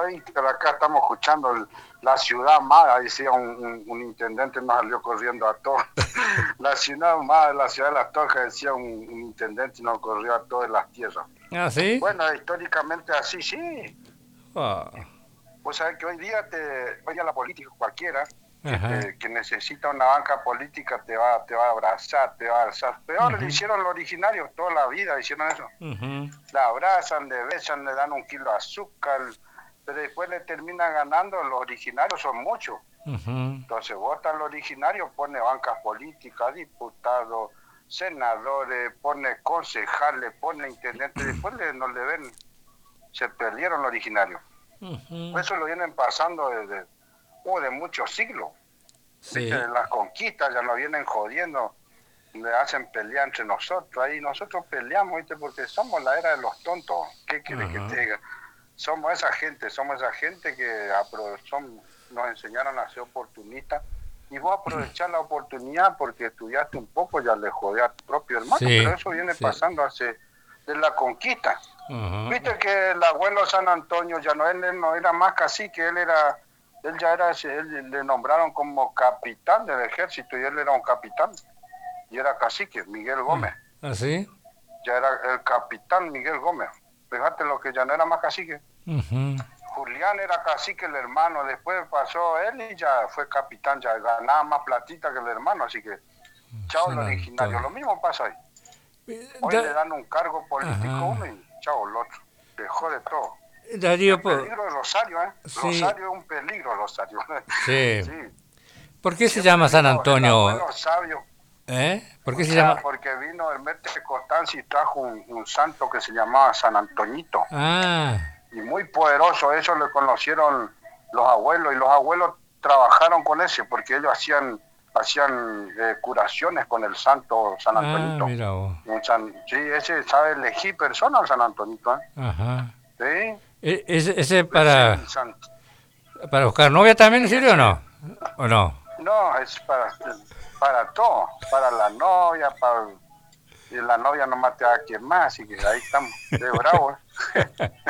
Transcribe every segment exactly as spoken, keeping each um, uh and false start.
ahí, pero acá estamos escuchando el, la ciudad amada, decía un, un, un intendente, nos salió corriendo a todos. La ciudad amada, la ciudad de las Torres, decía un, un intendente y nos corrió a todas las tierras. ¿Ah, sí? Bueno, históricamente así, sí. Ah, Vos sabés que hoy día, te, hoy día la política cualquiera que, ajá. te, que necesita una banca política te va, te va a abrazar, te va a alzar. Peor le Ujú, hicieron los originarios, toda la vida hicieron eso. ujú, La abrazan, le besan, le dan un kilo de azúcar, pero después le termina ganando, los originarios son muchos. ujú. Entonces vota al originario, pone bancas políticas, diputados, senadores, pone concejales, pone intendentes, después le, no le ven, se perdieron los originarios. Ujú. Eso lo vienen pasando desde, uh, de muchos siglos. Viste, Sí. las conquistas ya nos vienen jodiendo, le hacen pelear entre nosotros, ahí nosotros peleamos, ¿viste? Porque somos la era de los tontos. ¿Qué quiere que te Ajá. diga? Somos esa gente, somos esa gente que apro- son, nos enseñaron a ser oportunistas. Y vos aprovechar la oportunidad porque estudiaste un poco, ya le jodé a tu propio hermano, pero Sí, eso viene sí. pasando hace de la conquista. Ajá. Viste que el abuelo San Antonio ya no, él, él no era más cacique, él era, él ya era, él le nombraron como capitán del ejército y él era un capitán y era cacique, Miguel Ah, Gómez. ¿ah, sí? Ya era el capitán Miguel Gómez. Fíjate lo que ya no era más cacique. Ujú. Julián era cacique el hermano, después pasó él y ya fue capitán, ya ganaba más platita que el hermano, así que chao el San originario. Antonio. Lo mismo pasa ahí. Eh, Hoy le Da- dan un cargo político a uno Ajá. y chao el otro. Dejó de todo. Darío, En po- peligro Rosario, ¿eh? sí, Rosario es un peligro, Rosario. sí. Sí, ¿Por qué se siempre llama San vino el Antonio? abuelo sabio. ¿Eh? ¿Por qué se Escucha, llama? porque vino el Mete Costanzi y trajo un, un santo que se llamaba San Antoñito. Ah, Y muy poderoso, eso le conocieron los abuelos. Y los abuelos trabajaron con ese, porque ellos hacían, hacían eh, curaciones con el santo San ah, Antoñito. mira vos. Un san, sí, ese sabe elegir personas, San Antonito. Ajá. ¿Eh? E- ¿Ese, ese Sí, ese para, san, para buscar novia también y sirve o ese no? ¿O no? no, es para, para todo, para la novia, para y la novia nomás te va a quemar, así que ahí estamos, de bravo. ¿Eh?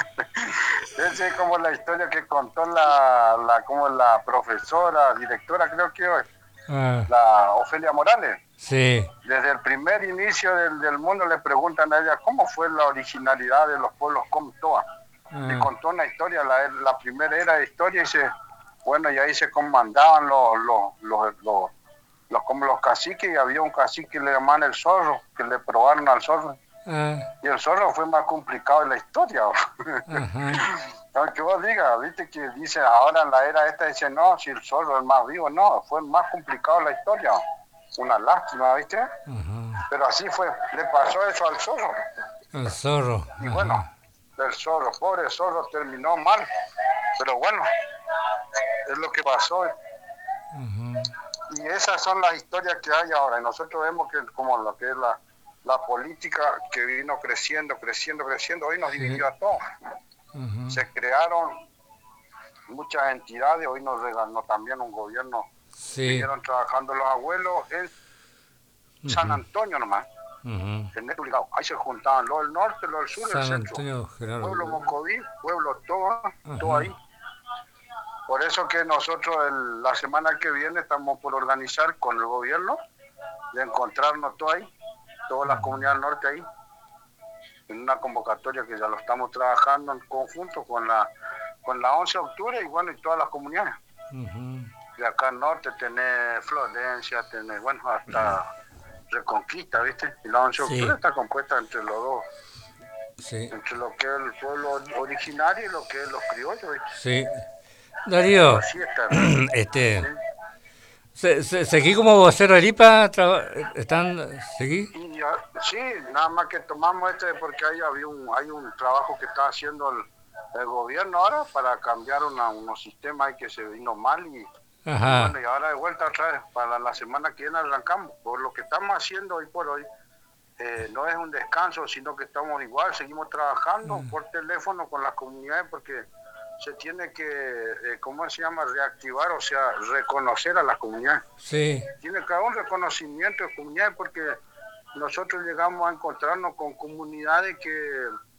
Esa es como la historia que contó la, la, como la profesora, directora, creo que hoy, Ah, la Ofelia Morales. sí. Desde el primer inicio del, del mundo le preguntan a ella cómo fue la originalidad de los pueblos Comtoa. Le Ah, contó una historia, la, la primera era de historia, y dice, bueno, y ahí se comandaban los, los, los, los, los, como los caciques, y había un cacique que le llamaban el zorro, que le probaron al zorro. ah, Y el zorro fue más complicado en la historia. ajá. Aunque vos digas, viste que dice ahora en la era esta, dice, no, si el zorro es más vivo, no, fue más complicado en la historia. Una lástima, ¿viste? Ajá. Pero así fue, le pasó eso al zorro. El zorro. Y bueno, Ajá. el zorro, pobre zorro, terminó mal. Pero bueno, es lo que pasó. Ajá. Y esas son las historias que hay ahora. Y nosotros vemos que como lo que es la, la política que vino creciendo, creciendo, creciendo, hoy nos Sí. dividió a todos. Ajá. Se crearon muchas entidades, hoy nos regaló también un gobierno. Sí. Vinieron trabajando los abuelos en San Ujú, Antonio nomás, ujú. en el Obligado. Ahí se juntaban los del norte, los del sur y el San centro. Antonio Pueblo Gerardo. Mocoví, pueblo todo, todo Ajá. ahí. Por eso que nosotros el, la semana que viene estamos por organizar con el gobierno de encontrarnos todo ahí, todas las comunidades del norte ahí, en una convocatoria que ya lo estamos trabajando en conjunto con la con la once de octubre y bueno, y todas las comunidades. Ujú. De acá al norte tenés Florencia, tenés, bueno, hasta Reconquista, ¿viste? Y la once de octubre Sí. está compuesta entre los dos, Sí. entre lo que es el pueblo originario y lo que es los criollos, ¿viste? Sí. Pero Darío, así está, ¿sí? este, se, se- seguí como vocero del I P A, traba- están, seguí. Y ya, sí, nada más que tomamos este porque ahí había un, hay un trabajo que está haciendo el, el gobierno ahora para cambiar una, unos sistemas ahí que se vino mal y, y Ajá. bueno, y ahora de vuelta otra vez, para la semana que viene arrancamos. Por lo que estamos haciendo hoy por hoy, eh, no es un descanso, sino que estamos igual, seguimos trabajando por teléfono con las comunidades porque se tiene que, eh, ¿cómo se llama?, reactivar, o sea, reconocer a las comunidades. Sí. Tiene que haber un reconocimiento de comunidades porque nosotros llegamos a encontrarnos con comunidades que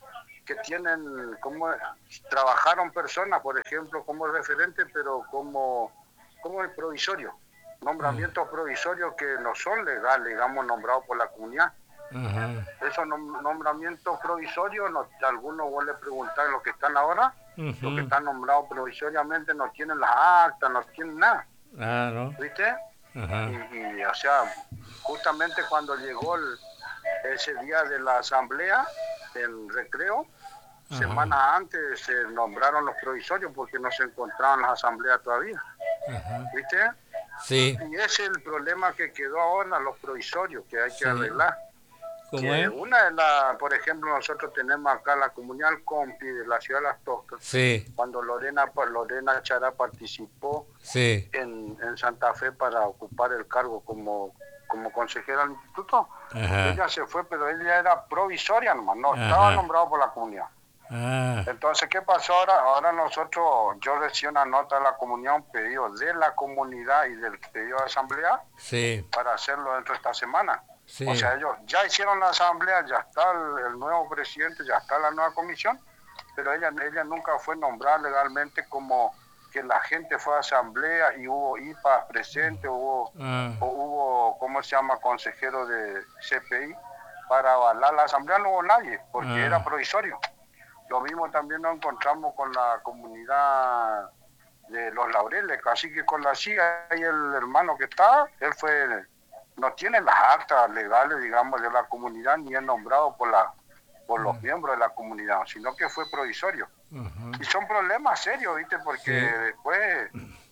que tienen, como trabajaron personas, por ejemplo, como referente, pero como, como el provisorio, nombramientos provisorios que no son legales, digamos, nombrados por la comunidad. Ajá. Esos nom- nombramientos provisorios, no, algunos vos le preguntar los que están ahora, los que Ujú. están nombrados provisoriamente no tienen las actas, no tienen nada, Ah, ¿no? ¿viste? Ajá. Y, y, o sea, justamente cuando llegó el, ese día de la asamblea, el recreo, Ajá. semanas antes se nombraron los provisorios porque no se encontraban las asambleas todavía, Ajá. ¿viste? Sí, Y ese es el problema que quedó ahora, los provisorios, que hay que sí. arreglar. ¿Cómo Que es? una de las, por ejemplo, nosotros tenemos acá la comunidad del Compi de la ciudad de Las Toscas, Sí, cuando Lorena, Lorena Chará participó sí. en, en Santa Fe para ocupar el cargo como, como consejera del instituto, Ajá. ella se fue, pero ella era provisoria nomás, no estaba Ajá. nombrado por la comunidad. Ah, Entonces, ¿qué pasó ahora? Ahora nosotros, yo recibí una nota de la comunidad, un pedido de la comunidad y del pedido de asamblea sí, para hacerlo dentro de esta semana. sí. O sea, ellos ya hicieron la asamblea, ya está el, el nuevo presidente, ya está la nueva comisión, pero ella, ella nunca fue nombrada legalmente como que la gente fue a asamblea y hubo I P A presente, hubo, Ah, o hubo, ¿cómo se llama?, consejero de C P I para avalar la asamblea, no hubo nadie, porque Ah. era provisorio. Lo mismo también nos encontramos con la comunidad de Los Laureles, así que con la C I A y el hermano que está, él fue, no tiene las actas legales, digamos, de la comunidad, ni es nombrado por la por los miembros de la comunidad, sino que fue provisorio. Ajá. Y son problemas serios, ¿viste? Porque Sí. después,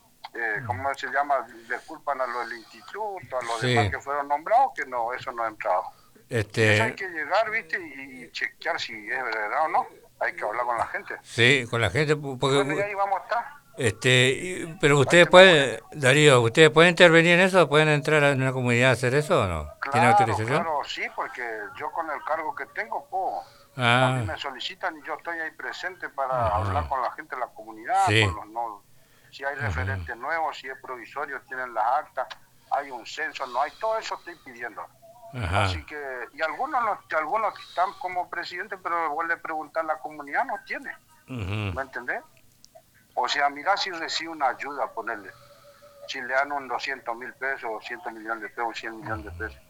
eh, ¿cómo se llama? Le culpan a los del instituto, a los Sí. demás que fueron nombrados, que no, eso no ha entrado. Y eso hay Este, que llegar, ¿viste? Y, y chequear si es verdad o no. Hay que hablar con la gente. sí, con la gente, pu- Y bueno, y porque, ahí vamos a estar. este, y- pero ustedes tenemos pueden, Darío, ¿ustedes pueden intervenir en eso? ¿Pueden entrar en una comunidad a hacer eso o no? ¿Tienen Claro, autorización? claro, sí, porque yo con el cargo que tengo, puedo. A mí Ah, me solicitan y yo estoy ahí presente para Ajá. hablar con la gente de la comunidad, Sí. con los no, si hay referentes nuevos, si es provisorio, tienen las actas, hay un censo, no hay, todo eso estoy pidiendo. Ajá. Así que, y algunos no, algunos están como presidente, pero vos le preguntar a la comunidad, no tiene, Ujú. ¿me entendés? O sea, mirá si recibe una ayuda, ponerle, si le dan un doscientos mil pesos, doscientos millones de pesos, cien millones de pesos.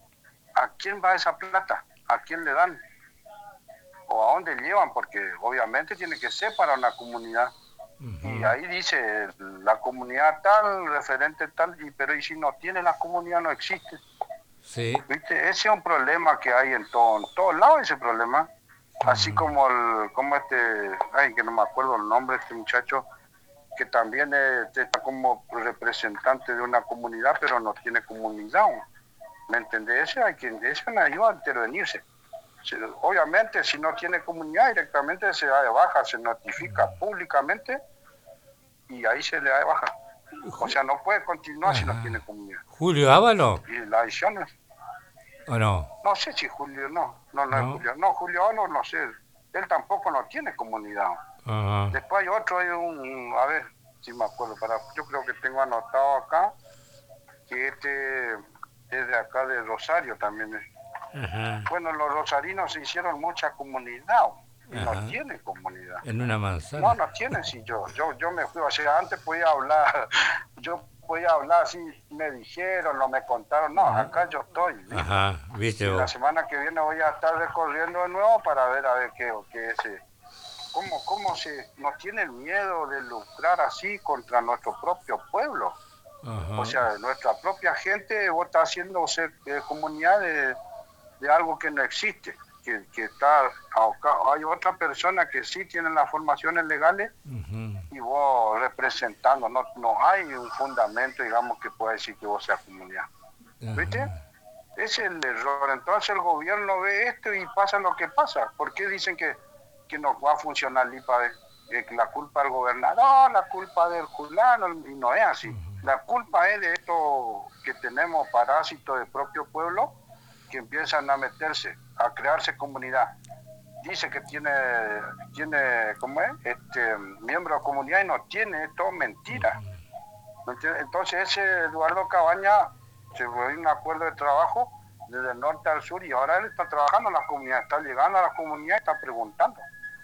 ¿A quién va esa plata? ¿A quién le dan? ¿O a dónde llevan? Porque obviamente tiene que ser para una comunidad. Y ahí dice, la comunidad tal, referente tal, y, pero y si no tiene la comunidad, no existe. Sí. ¿Viste? Ese es un problema que hay en, todo, en todos lados, ese problema. Así como el, como este, ay, que no me acuerdo el nombre de este muchacho, que también es, está como representante de una comunidad, pero no tiene comunidad. ¿Me entendés? Ese hay que, ese no ayuda a intervenirse. Se- Obviamente, si no tiene comunidad, directamente se da de baja, se notifica públicamente y ahí se le da de baja. O sea, no puede continuar si no Ajá. tiene comunidad. ¿Julio Ávalo Y la adición es, o no? no sé si Julio, no, no, no, ¿No? es Julio, no, Julio no, no sé, él tampoco no tiene comunidad. Ajá. Después hay otro, hay un, a ver, si me acuerdo, para, yo creo que tengo anotado acá, que este es de acá de Rosario también. es. Ajá. Bueno, los rosarinos se hicieron mucha comunidad y Ajá. no tienen comunidad. En una No, manzana. no tienen, si yo, yo, yo me fui, o sea, antes podía hablar, yo podía hablar así, me dijeron, no me contaron, no, acá yo estoy. ¿viste? Ajá, viste Y la vos. semana que viene voy a estar recorriendo de nuevo para ver a ver qué, qué es, eh, cómo, cómo se nos tienen miedo de lucrar así contra nuestro propio pueblo. Ajá. O sea, nuestra propia gente, vos estás haciendo ser, eh, comunidad de, de algo que no existe, que, que está, acá hay otra persona que sí tiene las formaciones legales Ujú. y vos representando, no, no hay un fundamento, digamos, que pueda decir que vos seas comunidad. ¿Viste? Ajá. Ese es el error. Entonces el gobierno ve esto y pasa lo que pasa. ¿Por qué dicen que, que no va a funcionar el I P A? De, de la culpa del gobernador, la culpa del fulano, y no es así. La culpa es de esto que tenemos parásitos del propio pueblo que empiezan a meterse, a crearse comunidad. Dice que tiene, tiene ¿cómo es? Este, miembro de comunidad y no tiene, es todo mentira. ¿Me entiendes? Entonces ese Eduardo Cabaña se fue en un acuerdo de trabajo desde el norte al sur y ahora él está trabajando en la comunidad, está llegando a la comunidad y está preguntando.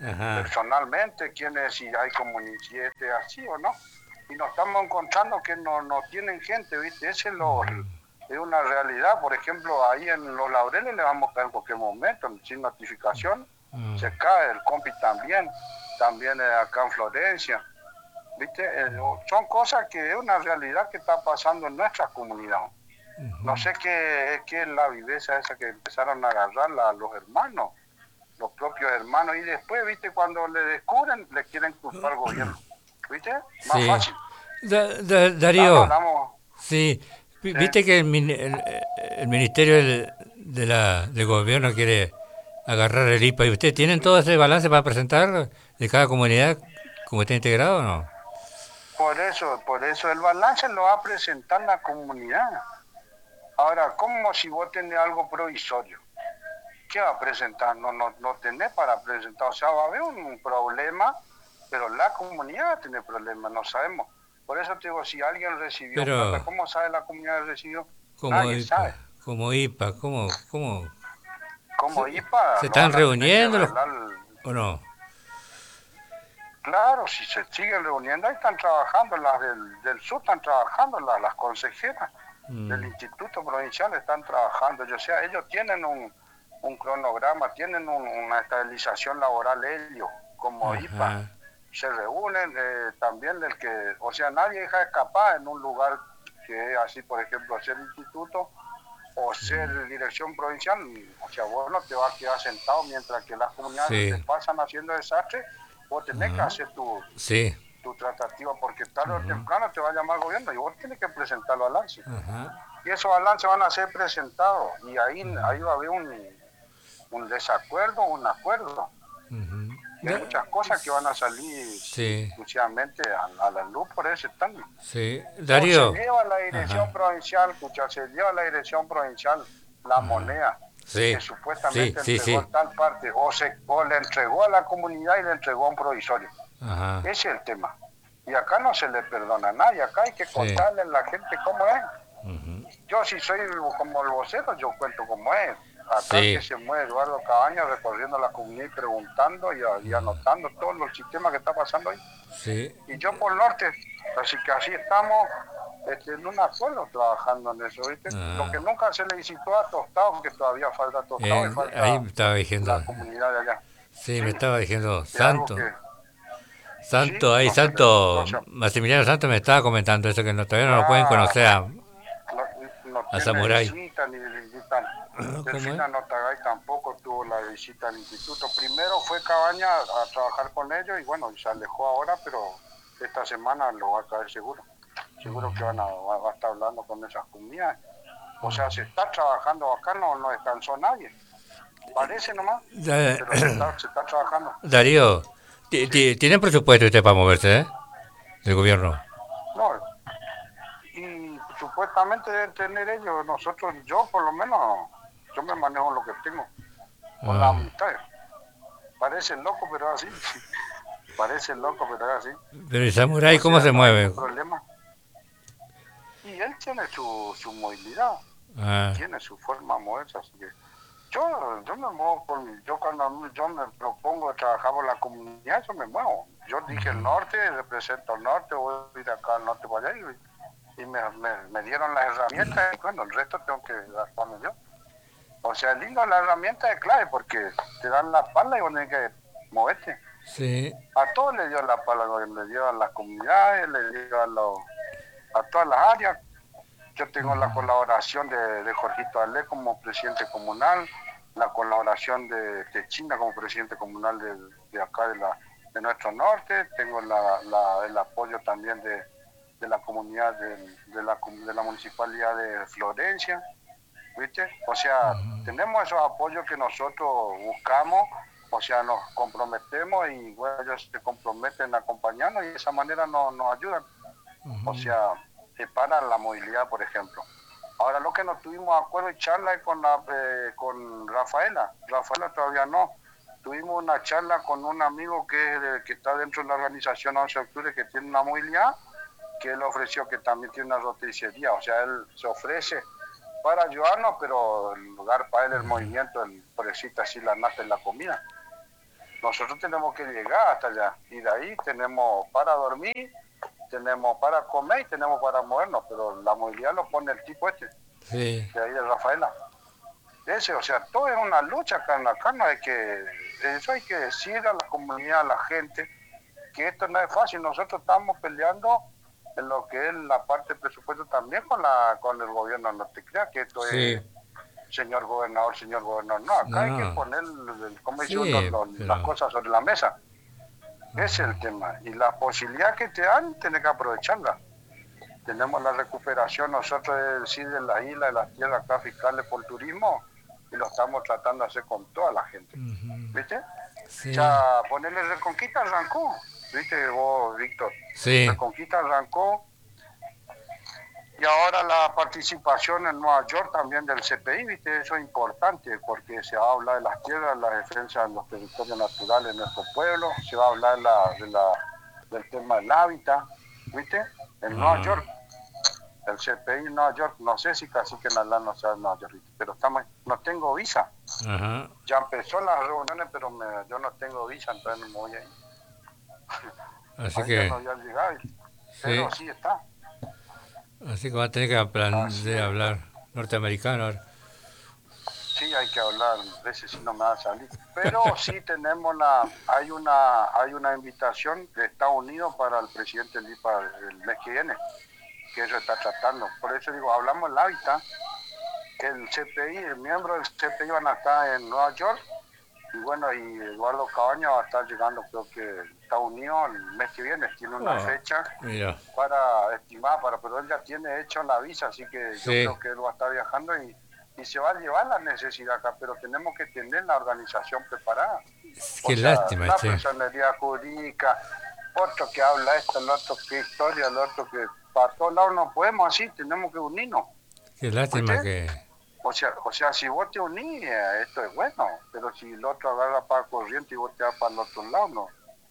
Ajá. personalmente, quiénes, si hay comunidades así o no, y nos estamos encontrando que no, no tienen gente, ¿viste? Ese es, lo, es una realidad. Por ejemplo, ahí en Los Laureles le vamos a caer en cualquier momento, sin notificación, Mm. se cae, el compi también, también eh, acá en Florencia, ¿viste? Eh, son cosas que es una realidad que está pasando en nuestra comunidad. No sé qué, qué es la viveza esa que empezaron a agarrar la, los hermanos, los propios hermanos, y después, ¿viste? Cuando le descubren, le quieren culpar al gobierno, ¿viste? Más Sí. fácil. Da- da- Darío, Damos, damos, sí. Vi- sí. Viste que el, min- el, el Ministerio del, de la, del Gobierno quiere agarrar el I P A. ¿Y ustedes tienen todo ese balance para presentar de cada comunidad como está integrado o no? Por eso, por eso el balance lo va a presentar la comunidad. Ahora, ¿cómo si vos tenés algo provisorio? ¿Qué va a presentar? No, no, no tenés para presentar. O sea, va a haber un problema, pero la comunidad va a tener problemas, no sabemos. Por eso te digo, si alguien recibió Pero, plata, ¿cómo sabe la comunidad que recibió? como Nadie sabe. I P A, como I P A, ¿cómo, cómo? Como ¿Se, I P A se lo están van a tener que reuniendo los, arreglar. o no? Claro, si se siguen reuniendo, ahí están trabajando, las del, del sur están trabajando, las, las consejeras Mm. del Instituto Provincial están trabajando. O sea, ellos tienen un, un cronograma, tienen un, una estabilización laboral ellos, como I P A. Ajá. Se reúnen eh, también del que, o sea, nadie deja escapar en un lugar que es así, por ejemplo, ser instituto o ser dirección provincial. O sea, vos no te vas a quedar sentado mientras que las comunidades Sí. te pasan haciendo desastre. Vos tenés Ajá. que hacer tu, Sí. tu tratativa, porque tarde o temprano te va a llamar el gobierno y vos tenés que presentar los balances. Ajá. Y esos balances van a ser presentados y ahí, ahí va a haber un, un desacuerdo, un acuerdo. Ujú. Y hay Da- muchas cosas que van a salir Sí. exclusivamente a, a la luz por ese están. Sí. O Darío. se lleva a la dirección Ajá. provincial, escucha, se lleva a la dirección provincial la moneda Sí. que Sí, supuestamente sí, entregó sí. en tal parte, o, se, o le entregó a la comunidad y le entregó a un provisorio. Ajá. Ese es el tema. Y acá no se le perdona a nadie, acá hay que Sí. contarle a la gente cómo es. Ujú. Yo si soy como el vocero, yo cuento cómo es. Acá Sí. que se mueve Eduardo Cabañas recorriendo la comunidad y preguntando y, y anotando todos los sistemas que está pasando ahí. Sí. Y yo por norte, así que así estamos este, en un acuerdo trabajando en eso, ¿viste? Ah. Lo que nunca se le visitó a Tostado, porque todavía falta Tostado Eh, y falta ahí me estaba diciendo. la comunidad de allá. Sí, me estaba diciendo Es algo Santo. que Santo, sí, ahí no se le Santo. visitó, o sea, Maximiliano Santo me estaba comentando eso, que no, todavía no lo pueden claro, conocer a, no, no a tiene Samurai. visita ni visitan. ¿Cómo es? Delfina Notagay tampoco tuvo la visita al instituto. Primero fue Cabaña a trabajar con ellos y bueno, se alejó ahora, pero esta semana lo va a caer seguro. Seguro que van a, va, va a estar hablando con esas comunidades. O sea, se está trabajando acá, no, no descansó nadie. Parece nomás, Da- pero se está, se está trabajando. Darío, ti- Sí. ti- ¿tienen presupuesto usted para moverse, eh? Del gobierno. No, y supuestamente deben tener ellos, nosotros, yo por lo menos, yo me manejo lo que tengo, con la Ah. amistad. Parece loco, pero es así. Parece loco, pero es así. Pero el Samurai, O ¿cómo sea, se no hay mueve? ningún problema. Y él tiene su, su movilidad, Ah. tiene su forma de moverse, así que yo, yo me muevo por, yo cuando yo me propongo trabajar por la comunidad, yo me muevo. Yo dije el norte, represento el norte, voy a ir acá al norte para allá y, y me, me, me dieron las herramientas y bueno, el resto tengo que gastarme yo. O sea, lindo, la herramienta es clave porque te dan la pala y vos tenés que moverte. Sí. A todos le dio la pala, le dio a las comunidades, le dio a, los, a todas las áreas. Yo tengo la colaboración de, de Jorgito Ale como presidente comunal, la colaboración de, de China como presidente comunal de, de acá de, la, de nuestro norte, tengo la, la, el apoyo también de, de la comunidad de, de, la, de la municipalidad de Florencia, ¿viste? O sea, tenemos esos apoyos que nosotros buscamos, o sea, nos comprometemos y bueno, ellos se comprometen a acompañarnos y de esa manera nos, nos ayudan. O sea, se para la movilidad, por ejemplo. Ahora, lo que no tuvimos acuerdo y charla es con, la, eh, con Rafaela. Rafaela todavía no. Tuvimos una charla con un amigo que, es de, que está dentro de la organización once de octubre, que tiene una movilidad, que él ofreció que también tiene una roticería. O sea, él se ofrece para ayudarnos, pero en lugar para él el movimiento, el pobrecito así la nata en la comida. nosotros tenemos que llegar hasta allá, y de ahí tenemos para dormir, tenemos para comer y tenemos para movernos, pero la movilidad lo pone el tipo este, Sí. de ahí de Rafaela. Ese, o sea, todo es una lucha acá en la cana, hay que, eso hay que decir a la comunidad, a la gente, que esto no es fácil. Nosotros estamos peleando en lo que es la parte del presupuesto también con la con el gobierno, no te creas que esto Sí. es señor gobernador, señor gobernador, no, acá No, hay que no. poner, como dice Sí, uno, lo- pero... las cosas sobre la mesa. Ese es el tema, y la posibilidad que te dan, tienes que aprovecharla. Tenemos la recuperación nosotros de, sí, de la isla, de las tierras acá fiscales por turismo, y lo estamos tratando de hacer con toda la gente, Ujú. ¿viste? Sí. O sea, ponerle Reconquista arrancó, ¿viste vos, Víctor? Sí. Reconquista arrancó, y ahora la participación en Nueva York también del C P I, ¿viste? Eso es importante, porque se va a hablar de las tierras, la defensa de los territorios naturales de nuestro pueblo, se va a hablar de la, de la, del tema del hábitat, ¿viste? En Nueva Ah. York. El C P I en Nueva York, no sé si casi que en Atlanta no sea en Nueva York, pero estamos, no tengo visa. Ajá. Ya empezó las reuniones, pero me, yo no tengo visa, entonces no me voy a ir. Así Ahí que... ya no voy a llegar, pero Sí. sí está. Así que va a tener que plan Así de es. hablar norteamericano ahora. Sí, hay que hablar, a veces sí no me va a salir. Pero sí tenemos la, hay una, hay una invitación de Estados Unidos para el presidente Lipa el mes que viene, que eso está tratando. Por eso digo, hablamos del hábitat, que el C P I, el miembro del C P I van a estar en Nueva York, y bueno, y Eduardo Cabaña va a estar llegando, creo que Estados Unidos el mes que viene, tiene una Oh, fecha mira. para estimar, para, pero él ya tiene hecho la visa, así que yo Sí. creo que él va a estar viajando y, y se va a llevar la necesidad acá, pero tenemos que tener la organización preparada. Qué O sea, lástima, la che. personería jurídica, otro que habla esto, el otro que historia, el otro que para todos lados no podemos así, tenemos que unirnos. Qué lástima ¿Oíste? que... O sea, o sea, si vos te unís, eh, esto es bueno, pero si el otro agarra para corriente y vos te vas para el otro lado, no.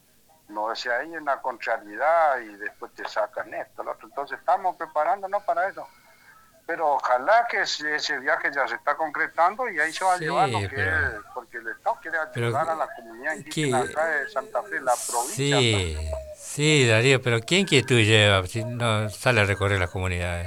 No, o sea, hay una contrariedad y después te sacan esto, lo otro. Entonces estamos preparándonos para eso. Pero ojalá que ese, ese viaje ya se está concretando y ahí se va a Sí, llevar lo que pero... es, porque el Estado quiere Pero... ayudar a la comunidad indígena ¿qué? acá de Santa Fe, la provincia. Sí, sí, Darío, pero ¿qué inquietud lleva si no sale a recorrer las comunidades?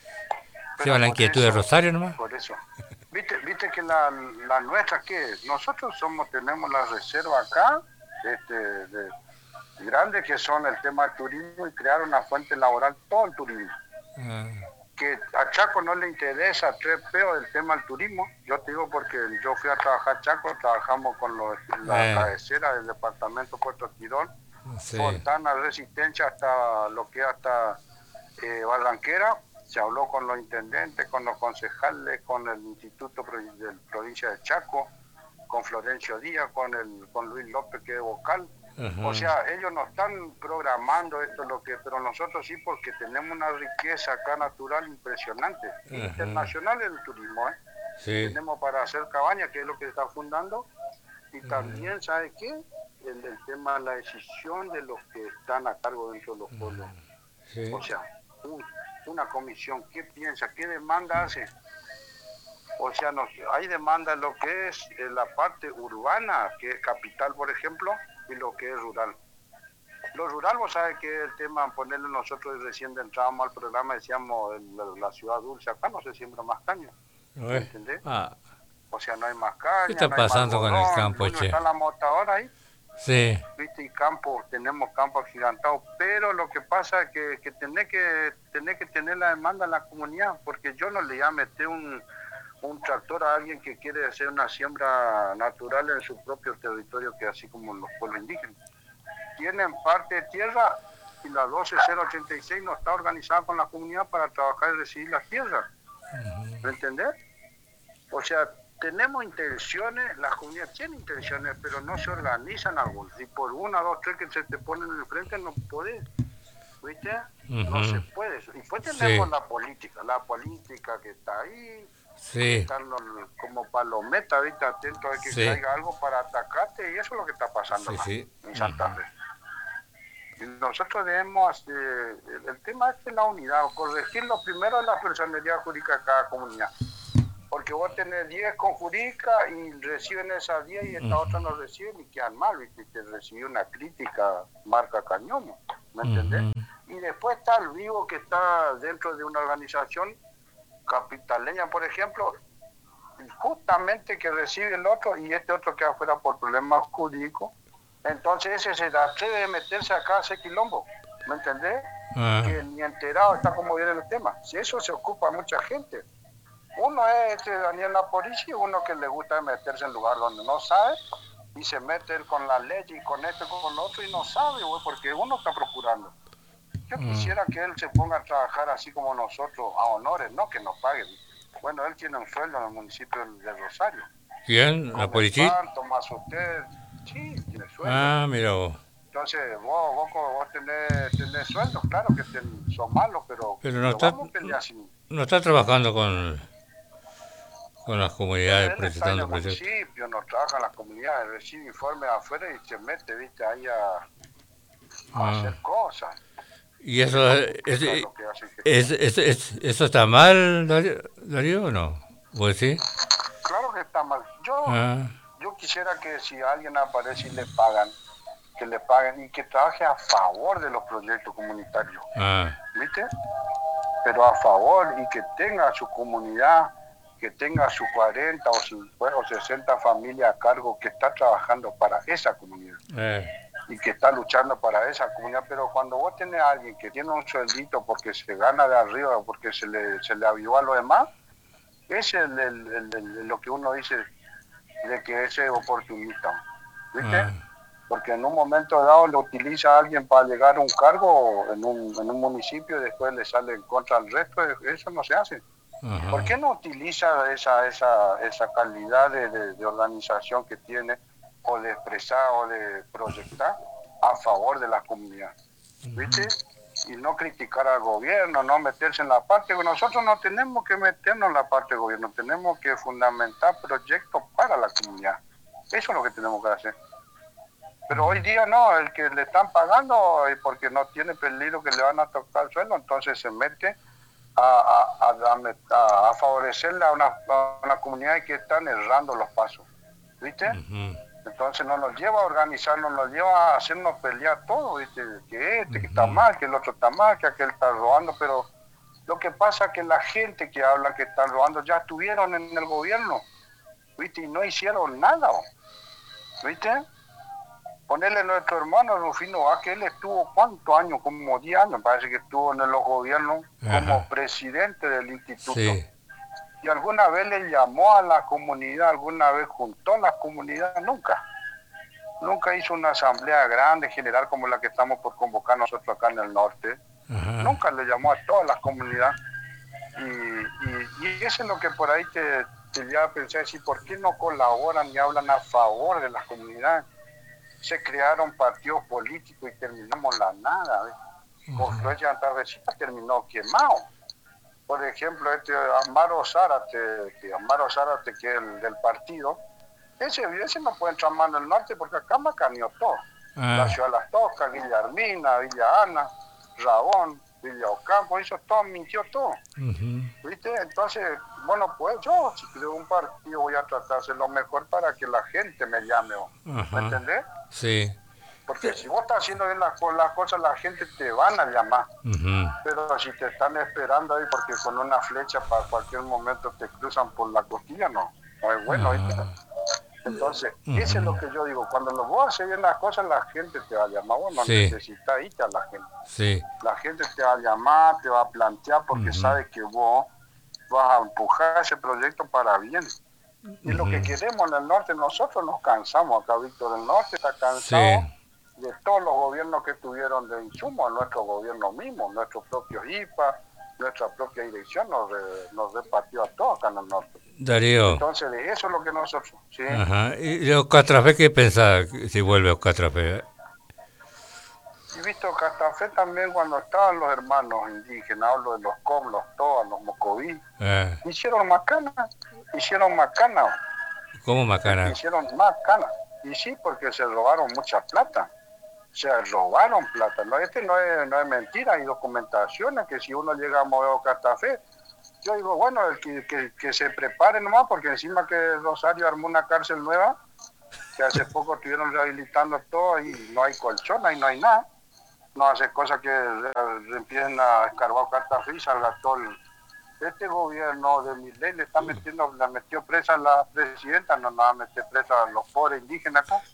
¿Lleva Pero la por inquietud de eso, Rosario nomás? por eso. Viste, viste que la, la nuestra, que nosotros somos, tenemos la reserva acá, este, de, grande, que son el tema del turismo, y crear una fuente laboral, todo el turismo. Ah, Que a Chaco no le interesa tres peos el tema del turismo. Yo te digo porque yo fui a trabajar a Chaco, trabajamos con los, la Eh. cabecera del departamento Puerto Tirón, sí. Fontana, Resistencia, hasta lo que es hasta eh, Barranquera. Se habló con los intendentes, con los concejales, con el Instituto Pro- de Provincia de Chaco, con Florencio Díaz, con el con Luis López, que es vocal. Ajá. O sea, ellos no están programando esto, lo que, pero nosotros sí, porque tenemos una riqueza acá natural impresionante. Ajá. Internacional el turismo, ¿eh? Sí. Tenemos para hacer cabañas, que es lo que está fundando, y también, ¿sabe qué? El, el tema de la decisión de los que están a cargo dentro de los pueblos. Sí. O sea, un- una comisión, ¿qué piensa? ¿Qué demanda hace? O sea, nos, hay demanda en lo que es eh, la parte urbana, que es capital, por ejemplo, y lo que es rural. Lo rural, vos sabés que el tema, ponerle nosotros recién entrábamos al programa, decíamos el- la, la ciudad dulce, acá no se siembra más caña, ¿me Eh. entendés? Ah, O sea, no hay más caña, ¿qué está no hay más pasando con el algodón, campo, uno che? está la mota ahora ahí, sí. viste, y campo, tenemos campos agigantados, pero lo que pasa es que, que tenés que tenés que tener la demanda en la comunidad, porque yo no le voy a meter un, un tractor a alguien que quiere hacer una siembra natural en su propio territorio, que así como los pueblos indígenas. Tienen parte de tierra y la doce cero ochenta y seis no está organizada con la comunidad para trabajar y recibir las tierras. ¿Me entendés? O sea, tenemos intenciones, las comunidades tienen intenciones, pero no se organizan algunas. Y por una, dos, tres que se te ponen en el frente no podés, ¿viste? No Ujú. se puede. Y después tenemos Sí. la política, la política que está ahí, Sí. están los- como palometas, ¿viste? Atentos a que Sí. caiga algo para atacarte, y eso es lo que está pasando Sí, acá, sí. en Santa Fe. Y nosotros debemos, eh, el, el tema es de la unidad, corregir lo primero de la personalidad jurídica de cada comunidad. Porque vos tenés diez con Jurica y reciben esas diez y esta Uh otra no reciben y quedan mal, ¿viste? Te recibió una crítica marca cañón, ¿me entendés? -huh. Y después está el vivo que está dentro de una organización capitaleña, por ejemplo, justamente que recibe el otro y este otro queda afuera por problemas jurídicos. Entonces ese se atreve de meterse acá a ese quilombo, ¿me entendés? Ah. Que ni enterado está como viene el tema. Si eso se ocupa mucha gente. Uno es este Daniel Naporici, uno que le gusta meterse en lugar donde no sabe y se mete él con la ley y con este con el otro y no sabe, güey, porque uno está procurando. Yo quisiera que él se ponga a trabajar así como nosotros, a honores, no que nos paguen. Bueno, él tiene un sueldo en el municipio de Rosario. ¿Quién? ¿Naporici? Tomás usted, sí, tiene sueldo. Ah, mira vos. Entonces, vos, vos, vos tenés, tenés sueldo, claro que ten, son malos, pero, Pero no pero está, vamos a pelear sin... no está trabajando con, con las comunidades Él está en presentando el proyectos. municipio, nos trabaja en las comunidades, recibe informes afuera y se mete, viste, ahí a, a Ah. hacer cosas. ¿Y eso, es, es, es, lo que hace que es, es, es, eso está mal, Darío, o no? ¿Vos decís? Claro que está mal. Yo, ah. yo quisiera que si alguien aparece y le pagan, que le paguen y que trabaje a favor de los proyectos comunitarios, Ah. ¿viste? Pero a favor y que tenga su comunidad, que tenga sus cuarenta o, sus, o sesenta familias a cargo que está trabajando para esa comunidad. Eh. Y que está luchando para esa comunidad, pero cuando vos tenés a alguien que tiene un sueldito porque se gana de arriba o porque se le, se le avivó a lo demás, ese es el, el, el, el, lo que uno dice de que ese es oportunista, ¿viste? Ah. Porque en un momento dado le utiliza a alguien para llegar a un cargo en un, en un municipio y después le sale en contra al resto, eso no se hace. Ajá. ¿Por qué no utiliza esa, esa, esa calidad de, de, de organización que tiene o de expresar o de proyectar a favor de la comunidad? ¿Viste? Y no criticar al gobierno, no meterse en la parte, nosotros no tenemos que meternos en la parte del gobierno, tenemos que fundamentar proyectos para la comunidad. Eso es lo que tenemos que hacer. Pero hoy día no, el que le están pagando y porque no tiene peligro que le van a tocar el suelo, entonces se mete a, a, a, a, a favorecerle a una, a una comunidad que están errando los pasos. ¿Viste? Uh-huh. Entonces no nos lleva a organizarnos, nos lleva a hacernos pelear todo, ¿viste? Que este, uh-huh. que está mal, que el otro está mal, que aquel está robando, pero lo que pasa es que la gente que habla que están robando ya estuvieron en el gobierno, ¿viste? Y no hicieron nada, ¿viste? Ponerle a nuestro hermano Rufino A, que él estuvo, ¿cuántos años? Como diez años, parece que estuvo en los gobiernos como uh-huh. presidente del instituto. Sí. Y alguna vez le llamó a la comunidad, alguna vez juntó a la comunidad, nunca. Nunca hizo una asamblea grande, general, como la que estamos por convocar nosotros acá en el norte. Uh-huh. Nunca le llamó a todas las comunidades. Y, y, y eso es lo que por ahí te, te lleva a pensar, si ¿por qué no colaboran y hablan a favor de las comunidades? Se crearon partidos políticos y terminamos la nada. Por Florencia Antardecita terminó quemado. Por ejemplo, este Amaro Zárate, que Amaro Zárate, que es el del partido, ese, ese no puede entrar más en el norte porque acá macaneó todo. Ah. La ciudad de Las Toscas, Villa Armina, Villa Ana, Rabón, Villa Ocampo, eso todo mintió todo. Uh-huh. ¿Viste? Entonces, bueno, pues yo, si creo un partido, voy a tratar de hacer lo mejor para que la gente me llame. Uh-huh. ¿Me entendés? Sí. Porque si vos estás haciendo bien las, las cosas, la gente te van a llamar. Uh-huh. Pero si te están esperando ahí porque con una flecha para cualquier momento te cruzan por la costilla, no. No es bueno. Uh-huh. Entonces, uh-huh. eso es lo que yo digo. Cuando lo vos haces bien las cosas, la gente te va a llamar. Vos no sí. necesitas irte a la gente. Sí. La gente te va a llamar, te va a plantear porque uh-huh. sabe que vos vas a empujar ese proyecto para bien. Y uh-huh. lo que queremos en el norte, nosotros nos cansamos. Acá Víctor del Norte está cansado. Sí. De todos los gobiernos que tuvieron de insumo, nuestro gobierno mismo, nuestro propio I P A, nuestra propia dirección nos, re, nos repartió a todos acá en el norte. Darío. Entonces, de eso es lo que nosotros... ¿sí? Ajá. ¿Y de Ocatrafé qué pensás si vuelve a Ocatrafé? Y visto Ocatrafé también cuando estaban los hermanos indígenas, hablo de los Com, los Toa, los Mocoví, eh. hicieron macana, hicieron macana. ¿Cómo macana? Hicieron macana. Y sí, porque se robaron mucha plata. Se robaron plata. No, este no es, no es mentira, hay documentaciones que si uno llega a mover Ocatrafé, yo digo, bueno, el que, que, que se prepare nomás, porque encima que Rosario armó una cárcel nueva, que hace poco estuvieron rehabilitando todo y no hay colchón, ahí no hay nada. No hace cosas que re- empiecen a escarbar cartas y salga todo el... Este gobierno de Milei le está metiendo, la metió presa a la presidenta, no nos va a meter presa a los pobres indígenas acá.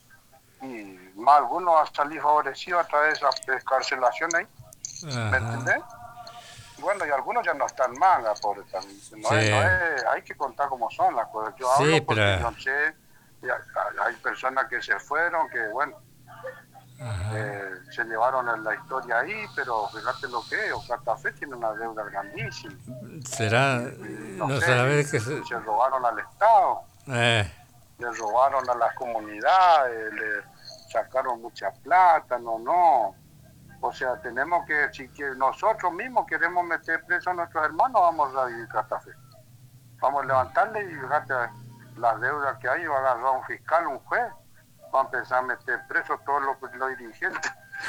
Y más algunos han salido favorecidos a través de esa escarcelación ahí, ¿me entendés? Ajá. Bueno, y algunos ya no están manga, pobre también. No Sí, es, no es, hay que contar cómo son las cosas. Yo sí, hablo porque pero... yo sé, y hay, hay personas que se fueron, que bueno, Ajá. eh, se llevaron la historia ahí, pero fíjate lo que es, Ocatafé tiene una deuda grandísima. Será... Y, y no No sé, saber que... y, y Se, se robaron al Estado, eh, le robaron a las comunidades, le sacaron mucha plata, no, no. O sea, tenemos que, si que nosotros mismos queremos meter preso a nuestros hermanos, vamos a vivir Catafé. Vamos a levantarle y fíjate las deudas que hay, va a agarrar un fiscal, un juez, va a empezar a meter preso todos los, los dirigentes.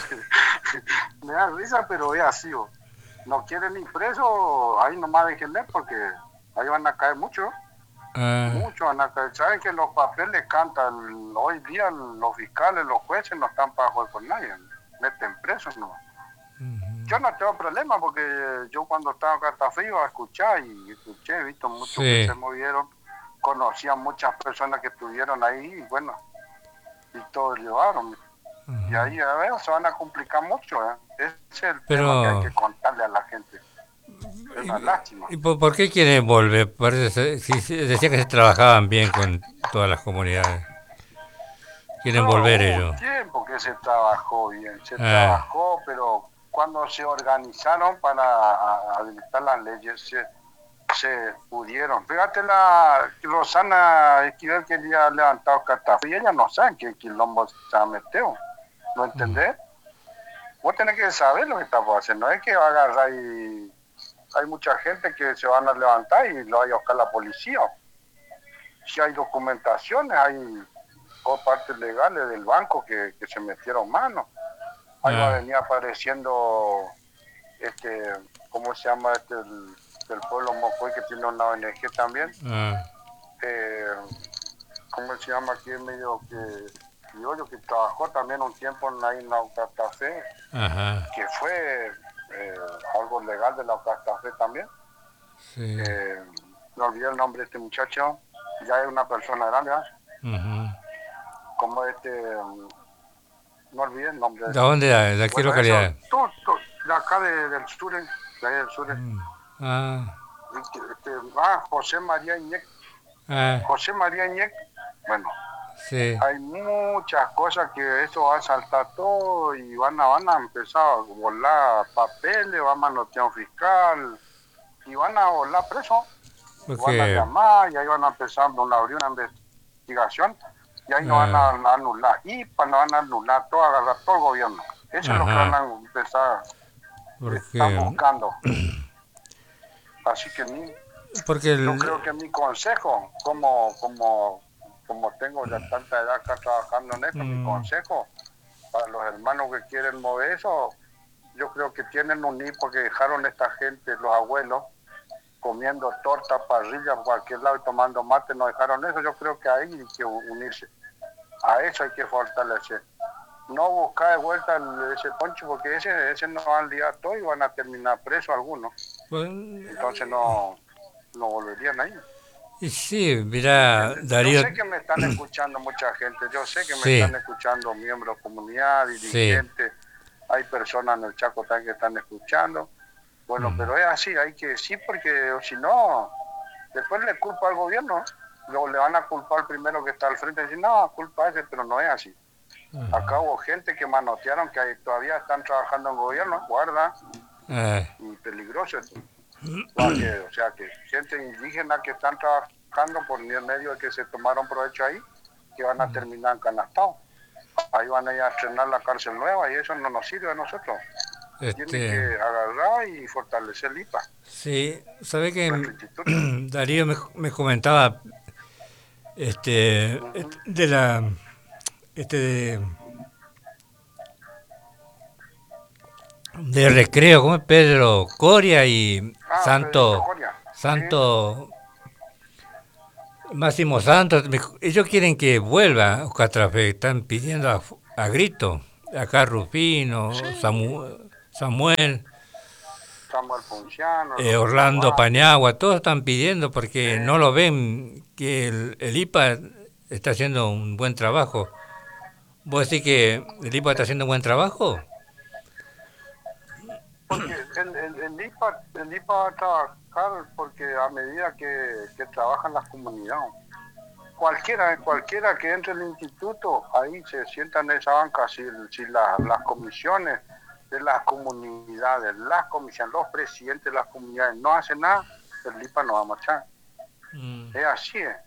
Me da risa, pero es así. ¿O? No quieren ni preso, ahí nomás déjenle porque ahí van a caer muchos. ah, Muchos van a caer. Saben que los papeles cantan, hoy día los fiscales, los jueces no están para jugar con nadie, meten presos, ¿no? Yo no tengo problema porque yo cuando estaba en Cartafé iba a escuchar y escuché, he visto muchos que sí. se movieron, conocía muchas personas que estuvieron ahí y bueno, y todos llevaron. Y ahí a ver, se van a complicar mucho, ¿eh? Ese es el tema que hay Pero... que contarle a la gente. Es una lástima. ¿Y por, por qué quieren volver? Parece ser- si- si- decía que se trabajaban bien con todas las comunidades. Quieren No, volver hubo un ellos. tiempo que se trabajó bien, se Ah, trabajó, pero cuando se organizaron para a- a habilitar las leyes, se, se pudieron. Fíjate, la Rosana Esquivel quería levantar Catafé y ella no sabe qué quilombo se ha metido, ¿no entendés? Vos tenés que saber lo que estamos haciendo, no es que va a agarrar y hay mucha gente que se van a levantar y lo vaya a buscar la policía. Si hay documentaciones, hay o partes legales del banco que, que se metieron mano. Ahí va a ah, venir apareciendo, este, ¿cómo se llama este? El, del pueblo Mocoy que tiene una O N G también. ah, Eh, ¿Cómo se llama aquí en medio que criollo que trabajó también un tiempo en la isla Ocatafé, ajá, que fue eh, algo legal de la Ocatafé también. sí. Eh, no olvidé el nombre de este muchacho, ya es una persona grande, ¿eh? Ujú. Como este, no olvidé el nombre de ¿De este. dónde? ¿De, de qué Bueno, eso, localidad? todo, todo de acá de, del sur, de ahí del sur. Mm, ah, Este, este, ah, José María Iñek. ah, José María Iñek, bueno, sí. hay muchas cosas que eso va a saltar todo y van a, van a empezar a volar papeles, va a manotear un fiscal y van a volar presos, van a Porque... llamar y ahí van a empezar a abrir una investigación y ahí no van ah, a anular, y para no van a anular todo, agarrar todo el gobierno. Eso es lo que van ajá. a empezar, están Porque... buscando. Así que mi, Porque yo el... creo que mi consejo, como, como, como tengo ya tanta edad acá trabajando en esto, mi mm, consejo para los hermanos que quieren mover eso, yo creo que tienen un unir porque dejaron esta gente, los abuelos, comiendo torta, parrilla, por cualquier lado y tomando mate, no dejaron eso. Yo creo que ahí hay que unirse. A eso hay que fortalecer. No buscar de vuelta el, ese poncho porque ese, ese no van a liar todo y van a terminar presos algunos. pues, Entonces no, no volverían ahí. y sí, ¿Me mira, entiendes? Yo Darío... sé que me están escuchando mucha gente, yo sé que me Sí, están escuchando miembros de comunidad, sí. dirigentes, hay personas en el Chaco también que están escuchando. Bueno, Mm, pero es así, hay que decir porque si no, después le culpa al gobierno, luego le van a culpar al primero que está al frente y decir, no, culpa a ese, pero no es así. Acá hubo gente que manotearon que hay- todavía están trabajando en gobierno, guarda, eh, y peligroso esto. Que, o sea, que gente indígena que están trabajando por el medio de que se tomaron provecho ahí, que van a terminar encanastados. Ahí van a ir a estrenar la cárcel nueva y eso no nos sirve a nosotros. Tiene este... que agarrar y fortalecer el I P A, Sí, sabe nuestro que instituto. Darío me, me comentaba este Uh-huh. et- de la este de, de Recreo, ¿cómo es Pedro Coria y Ah, Pedrito Santo Coria. Santo, Máximo Santos, me- ellos quieren que vuelva Ocatrafé, están pidiendo a, a grito, acá Sí, Rufino, Samu- Samuel, Samuel Ponciano, eh, Rufino Orlando Vázquez, Paniagua, todos están pidiendo sí, porque no lo ven que el, el I P A está haciendo un buen trabajo. ¿Vos decís que el I P A está sí. haciendo un buen trabajo? Porque el, el, el IPA, el IPA va a trabajar porque a medida que, que trabajan las comunidades, cualquiera, cualquiera que entre al instituto, ahí se sienta en esa banca, si, si la- las comisiones de las comunidades, las comisiones, los presidentes de las comunidades no hacen nada, el IPA no va a marchar. Mm, Es así, es.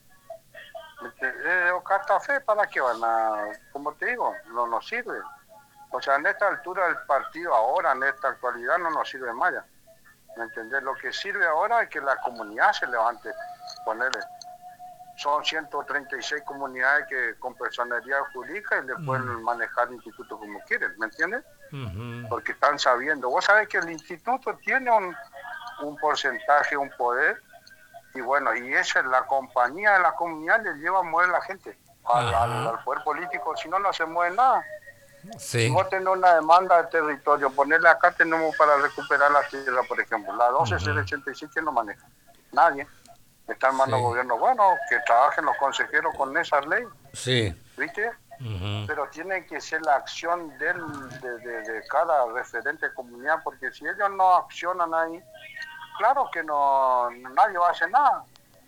Eh, o café, ¿para qué van a, como te digo, no nos sirve? O sea, en esta altura del partido, ahora, en esta actualidad, no nos sirve más ya. ¿Me entendés? Lo que sirve ahora es que la comunidad se levante, ponerle. Son ciento treinta y seis comunidades que con personalidad jurídica y le mm, pueden manejar el instituto como quieren, ¿me entiendes? ujú, Porque están sabiendo. Vos sabés que el instituto tiene un, un porcentaje, un poder, y bueno, y esa es la compañía de la comunidad, le lleva a mover a la gente al, al, ajá, al poder político, si no, no se mueve nada. Si sí, vos tenés una demanda de territorio, ponerle acá tenemos para recuperar la tierra, por ejemplo, la doce ujú, ochenta y seis, ¿quién lo maneja? Nadie. Está en manos del sí, gobierno. Bueno, que trabajen los consejeros con esa ley, sí, ¿viste? ujú, Pero tiene que ser la acción del, de, de, de cada referente de comunidad, porque si ellos no accionan ahí, claro que no nadie va a hacer nada.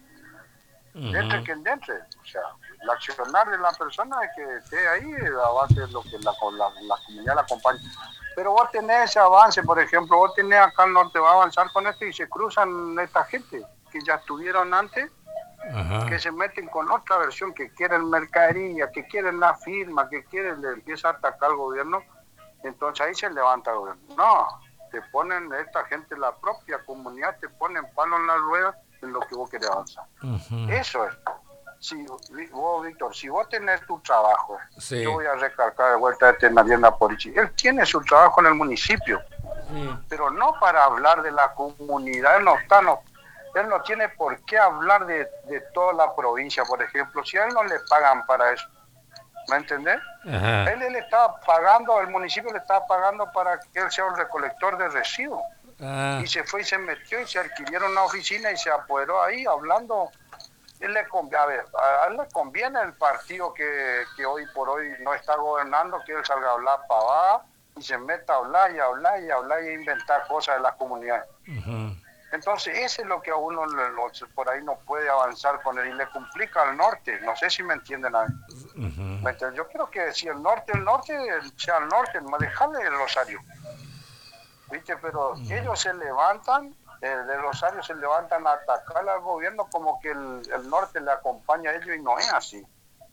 Entre ujú, quien entre. O sea, el accionar de la persona es que esté ahí a base de lo que la, la, la comunidad la acompaña. Pero vos tenés ese avance, por ejemplo, vos tenés acá al norte, va a avanzar con esto y se cruzan esta gente que ya estuvieron antes, que ajá, se meten con otra versión, que quieren mercadería, que quieren la firma, que quieren, le empieza a atacar al gobierno, entonces ahí se levanta el gobierno. No, te ponen esta gente, la propia comunidad, te ponen palo en la rueda en lo que vos querés avanzar. ujú, Eso es. Si vos, Víctor, si vos tenés tu trabajo, yo sí, voy a recalcar de vuelta a este Mariana Porichi, él tiene su trabajo en el municipio, sí, pero no para hablar de la comunidad, él no está, no, él no tiene por qué hablar de, de toda la provincia, por ejemplo, si a él no le pagan para eso, ¿me entendés? ajá, Él, él estaba pagando, el municipio le estaba pagando para que él sea un recolector de residuos, ah, y se fue y se metió y se adquirieron una oficina y se apoderó ahí hablando. Él le, a, ver, a él le conviene el partido que, que hoy por hoy no está gobernando, que él salga a hablar pavada y se meta a hablar y hablar y hablar y inventar cosas de las comunidades. ujú, Entonces, eso es lo que a uno le, lo, por ahí no puede avanzar con él y le complica al norte. No sé si me entienden a mí. ujú, Yo creo que si el norte, el norte, sea el norte, dejarle el Rosario. ¿Viste? Pero ellos se levantan, eh, de Rosario se levantan a atacar al gobierno como que el, el norte le acompaña a ellos y no es así.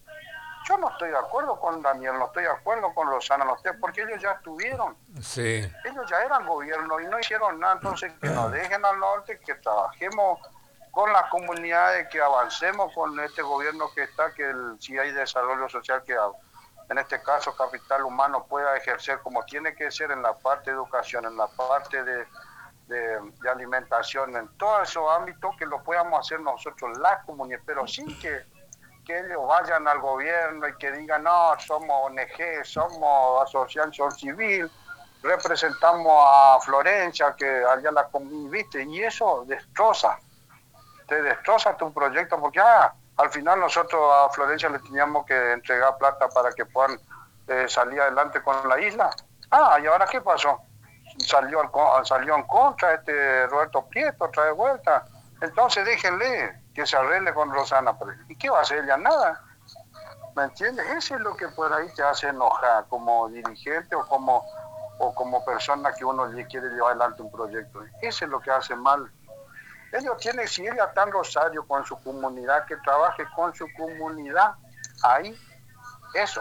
Yo no estoy de acuerdo con Daniel, no estoy de acuerdo con Rosana, no estoy, porque ellos ya estuvieron, sí, ellos ya eran gobierno y no hicieron nada, entonces que nos dejen al norte, que trabajemos con las comunidades, que avancemos con este gobierno que está, que el, si hay desarrollo social, que en este caso capital humano pueda ejercer como tiene que ser en la parte de educación, en la parte de, de, de alimentación, en todos esos ámbitos, que lo podamos hacer nosotros, las comunidades, pero sin que que ellos vayan al gobierno y que digan, no, somos O N G, somos asociación civil, representamos a Florencia, que allá la viste, y eso destroza, te destroza tu proyecto, porque ah, al final nosotros a Florencia le teníamos que entregar plata para que puedan eh, salir adelante con la isla. Ah, ¿y ahora qué pasó? Salió, al, salió en contra este Roberto Prieto, otra vez vuelta. Entonces déjenle que se arregle con Rosana. ¿Y qué va a hacer ella? Nada. ¿Me entiendes? Eso es lo que por ahí te hace enojar como dirigente o como, o como persona que uno quiere llevar adelante un proyecto. Eso es lo que hace mal. Ellos tienen, si ella está en Rosario con su comunidad, que trabaje con su comunidad. Ahí, eso.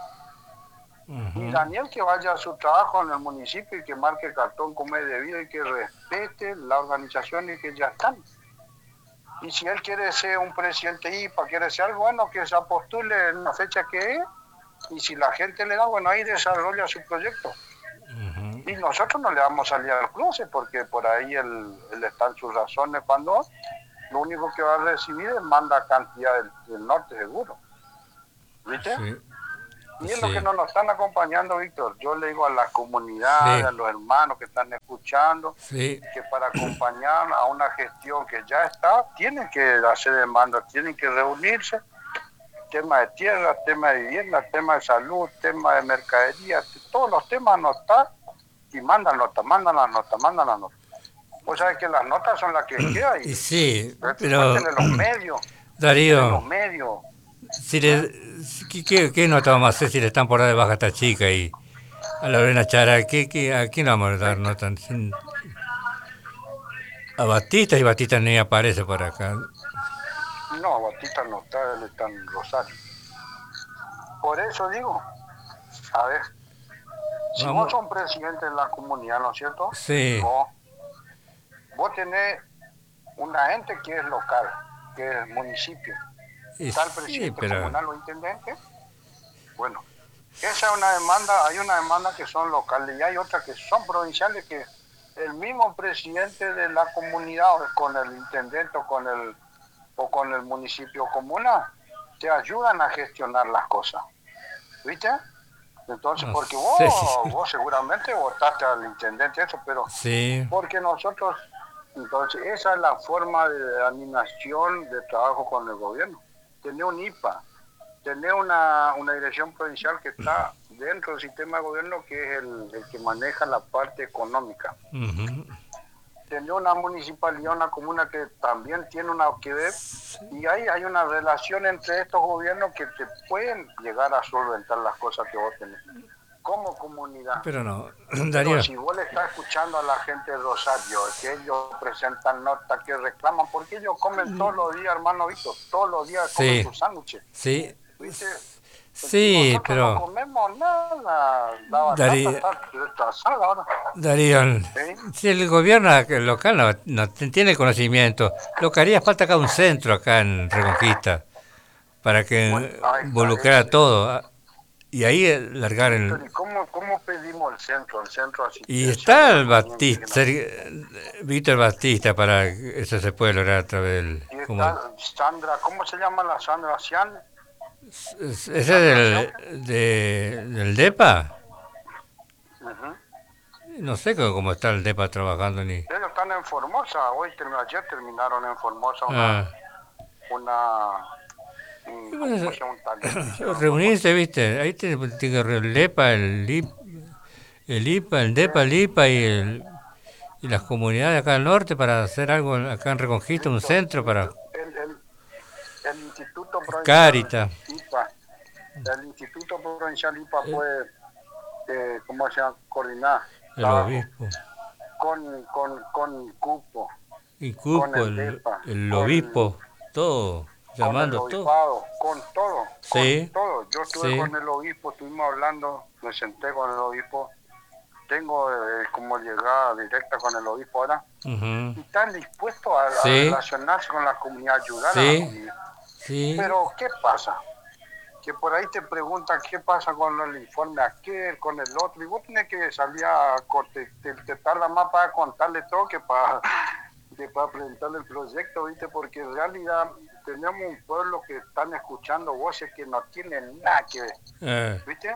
Y ujú, Daniel que vaya a su trabajo en el municipio y que marque el cartón como es debido y que respete la organización y que ya están. Y si él quiere ser un presidente I P A, quiere ser algo, bueno, que se postule en la fecha que es, y si la gente le da, bueno, ahí desarrolla su proyecto. ujú. Y nosotros no le vamos a salir al cruce porque por ahí él, él está en sus razones cuando lo único que va a recibir es manda cantidad del, del norte seguro. ¿Viste? Sí. Y es Sí. lo que no nos están acompañando, Víctor. Yo le digo a la comunidad, Sí. a los hermanos que están escuchando, Sí. que para acompañar a una gestión que ya está, tienen que hacer demandas, tienen que reunirse. Tema de tierra, tema de vivienda, tema de salud, tema de mercadería, todos los temas no están y mandan notas, mandan las notas, mandan las notas. Vos sabés que las notas son las que quedan y, Y sí, pero pero en los medios, en los Darío, medios. si le, ¿qué, qué, qué nota vamos a hacer si le están por dar de baja a esta chica y a Lorena Chara? ¿Qué, qué, ¿A quién le vamos a dar nota? Sin- A Batista, y Batista ni aparece por acá. No, Batista no está, él está en Rosario. Por eso digo, a ver, si Vamos. vos sos un presidente de la comunidad, ¿no es cierto? Sí. Vos, vos tenés una gente que es local, que es el municipio. Y Está el sí, presidente pero comunal o intendente. Bueno, esa es una demanda, hay una demanda que son locales y hay otras que son provinciales que el mismo presidente de la comunidad o con el intendente o con el o con el municipio comunal te ayudan a gestionar las cosas. ¿Viste? Entonces, no porque sé vos, si- vos seguramente votaste al intendente eso, pero Sí. porque nosotros, entonces, esa es la forma de animación de trabajo con el gobierno. Tener un I P A, tener una, una dirección provincial que está dentro del sistema de gobierno, que es el, el que maneja la parte económica. Ujú. Tener una municipalidad, una comuna que también tiene una que ver, y ahí hay una relación entre estos gobiernos que te pueden llegar a solventar las cosas que vos tenés como comunidad. Pero no, Pero Darío. si vos le estás escuchando a la gente de Rosario, que ellos presentan notas, que reclaman, porque ellos comen todos los días, hermano Víctor, todos los días comen Sí. sus sándwiches, Sí. ¿viste? Sí, Nosotros pero no comemos nada, la batata Darío, está retrasada ahora. Darío, ¿Sí? si el gobierno local no, no tiene conocimiento, lo que haría falta acá un centro acá en Reconquista para que Bueno, ahí está, involucrara ese. todo ah, y ahí eh, largar Víctor, el... ¿y cómo, cómo pedimos el centro, el centro de Y asistencia de está la el comunidad Batista, indígena? Ser- Víctor Batista, para que eso se puede lograr a través del... Y ¿cómo es? está Sandra, ¿cómo se llama la Sandra Cian? ¿Ese es del, de- del DEPA? Uh-huh. No sé cómo, cómo está el DEPA trabajando ni... Ellos están en Formosa, hoy terminó, ayer terminaron en Formosa una, Ah. una un, Y bueno, ¿cómo se llama? Un taller que hicieron en reunirse, ¿viste? Ahí tiene, tiene que el DEPA, el I P, el I P A, el DEPA, el I P A y, el, y las comunidades acá al norte para hacer algo acá en Reconquista, un Víctor, centro para Víctor, el, el, el Instituto Provincial Cárita. I P A, el Instituto Provincial I P A puede, eh, ¿cómo se llama? Coordinar El trabajo obispo. con, con, con cupo, Y con Cupo, el el, DEPA, el con, obispo, todo, con el llamando todo. obispado, con todo, Sí, con todo. Yo estuve sí. con el obispo, estuvimos hablando, me senté con el obispo, tengo eh, como llegada directa con el obispo ahora, Ujú. y están dispuestos a, a Sí. relacionarse con la comunidad, ayudar a la Sí, comunidad. sí. Pero, ¿qué pasa? Que por ahí te preguntan qué pasa con el informe aquel, con el otro, y vos tenés que salir a corte, te, te tarda más para contarle todo que para, que para presentarle el proyecto, ¿viste? Porque en realidad tenemos un pueblo que están escuchando voces que no tienen nada que ver, Eh, ¿viste?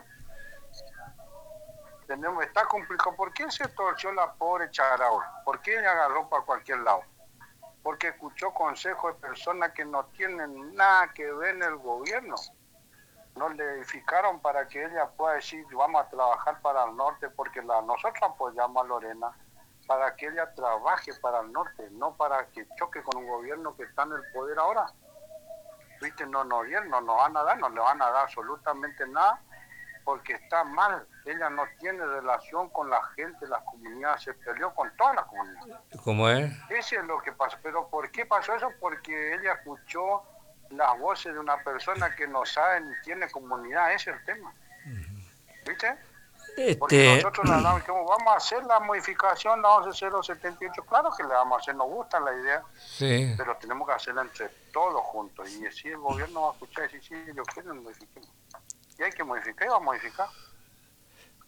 Tenemos, está complicado. ¿Por qué se torció la pobre Charaui? ¿Por qué ella agarró para cualquier lado? Porque escuchó consejos de personas que no tienen nada que ver en el gobierno. No le edificaron para que ella pueda decir vamos a trabajar para el norte, porque la, nosotros apoyamos a Lorena para que ella trabaje para el norte, no para que choque con un gobierno que está en el poder ahora. ¿Viste? No, no, bien, no nos van a dar, no le van a dar absolutamente nada, porque está mal. Ella no tiene relación con la gente, la comunidad, se peleó con toda la comunidad. ¿Cómo es? Eso es lo que pasó. ¿Pero por qué pasó eso? Porque ella escuchó las voces de una persona que no sabe ni tiene comunidad. Ese es el tema. ¿Viste? Porque Este, nosotros le hablamos, dijimos, vamos a hacer la modificación, la once cero setenta y ocho. Claro que le vamos a hacer, nos gusta la idea, sí. pero tenemos que hacerla entre todos juntos. Y si el gobierno va a escuchar y decir, sí, yo quiero, modifiquemos. Y hay que modificar y va a modificar.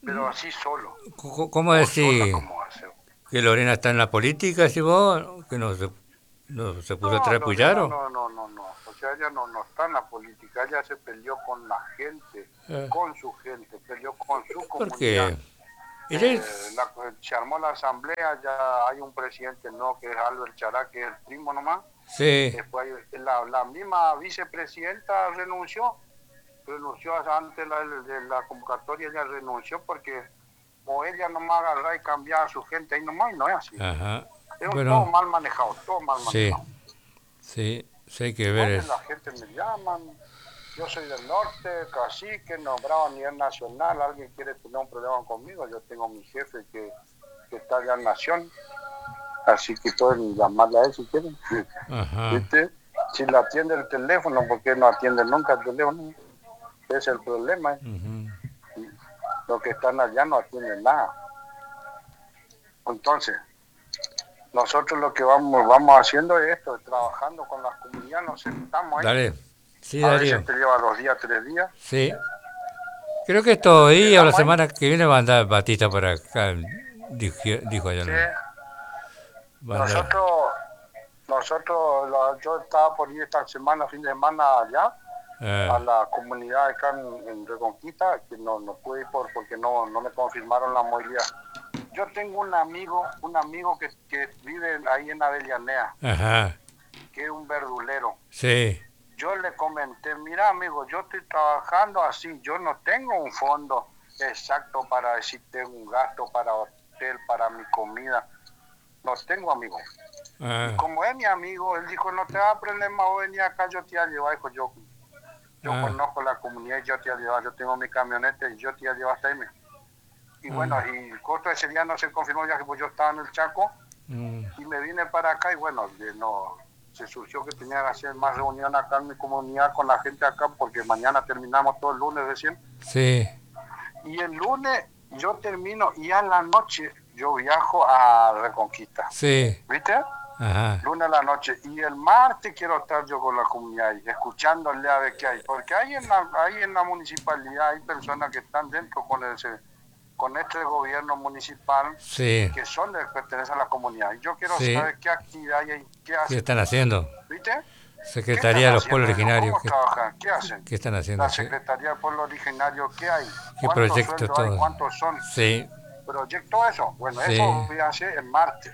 pero así solo. ¿Cómo cómo O sola, decir ¿cómo hace? que Lorena está en la política, si vos, que no se, no se puso No, atrás de Lorena Puyaro? no, no, no, no. O sea, ella no, no está en la política, ella se peleó con la gente, Eh, con su gente, peleó con su comunidad. porque ella Eh, es... la- se armó la asamblea, ya hay un presidente no, que es Albert Chará, que es el primo nomás. Sí, Después hay- la, la misma vicepresidenta renunció, renunció antes de la, de la convocatoria, ella renunció porque o ella nomás agarra y cambiaba a su gente ahí nomás, y no es así. ajá. Es un todo Bueno, mal manejado, todo mal sí, manejado. sí, sí hay que Y ver bueno, eso. la gente me llaman, yo soy del norte, cacique, nombrado a nivel nacional, alguien quiere tener un problema conmigo, yo tengo mi jefe que, que está allá en Nación, así que pueden llamarle a él si quieren. Ajá. ¿Viste? Si le atiende el teléfono, porque no atiende nunca el teléfono, ese es el problema. ¿eh? Ujú. Los que están allá no atienden nada. Entonces, nosotros lo que vamos vamos haciendo es esto, trabajando con las comunidades, nos sentamos ahí. Dale. Sí, A Darío. veces te lleva dos días, tres días. Sí. Creo que estos días o la Llegamos ahí. semana que viene va a andar Batista para acá, dijo, dijo allá. Sí. ¿No? Va a andar. Nosotros, nosotros, la- yo estaba por ir esta semana, fin de semana allá, Eh, a la comunidad acá en, en Reconquista, que no, no pude ir por, porque no, no me confirmaron la movilidad. Yo tengo un amigo, un amigo que, que vive ahí en Avellaneda, ajá. que es un verdulero. Sí. Yo le comenté, mira amigo, yo estoy trabajando así, yo no tengo un fondo exacto para decirte un gasto para hotel, para mi comida. No tengo amigo. Ah, Y como es mi amigo, él dijo, no te va a problema, vos venir acá, yo te voy a llevar. Dijo, yo, yo Ah. conozco la comunidad y yo te voy a llevar, yo tengo mi camioneta y yo te voy a llevar hasta ahí. Y Ah. bueno, y el costo de ese día no se confirmó, ya que pues yo estaba en el Chaco mm, y me vine para acá y bueno, de- no, se surgió que tenía que hacer más reunión acá en mi comunidad con la gente acá porque mañana terminamos todo el lunes recién. sí. Y el lunes yo termino y a la noche yo viajo a Reconquista. Sí. ¿Viste? Ajá. Lunes a la noche. Y el martes quiero estar yo con la comunidad ahí, escuchándole a ver qué hay. Porque ahí en la, ahí en la municipalidad hay personas que están dentro con ese, con este gobierno municipal Sí. que son de pertenecen a la comunidad. Y yo quiero Sí. saber qué actividad hay, ahí, qué ¿Qué hacen. están haciendo? ¿Viste? Secretaría de los Pueblos haciendo ellos? Originarios. ¿Cómo ¿Qué, trabajan? ¿Qué hacen? qué están haciendo? La Sí. Secretaría del Pueblo Originario, ¿qué hay? ¿Qué ¿Cuántos proyectos sueldos hay? todo? ¿Cuántos son? Sí. Proyecto eso. Bueno, Sí. eso voy a hacer el martes.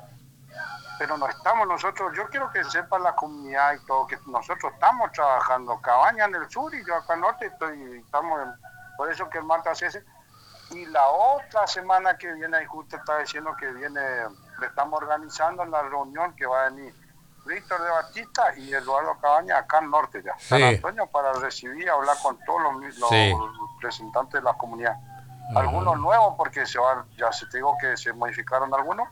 Pero no estamos nosotros, yo quiero que sepa la comunidad y todo, que nosotros estamos trabajando, Cabaña en el sur y yo acá al norte, estoy, estamos en, por eso que el martes hace ese. Y la otra semana que viene, ahí justo está diciendo que viene, le estamos organizando la reunión que va a venir Víctor de Batista y Eduardo Cabaña acá al norte ya, Sí. San Antonio, para recibir y hablar con todos los, los Sí. representantes de la comunidad. Ajá. Algunos nuevos, porque se van, ya se te digo que se modificaron algunos,